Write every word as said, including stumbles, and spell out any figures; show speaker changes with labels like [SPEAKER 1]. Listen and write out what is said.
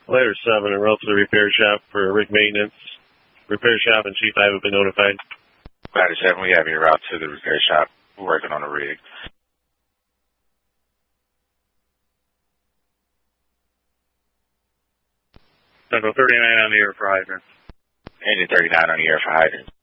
[SPEAKER 1] Later seven, en route to the repair shop for rig maintenance. Repair shop and Chief five have been notified.
[SPEAKER 2] Ladder seven, we have your route to the repair shop. We're working on the rig.
[SPEAKER 3] Central thirty-nine on the air for hydrant.
[SPEAKER 2] Engine thirty-nine on the air for hydrant.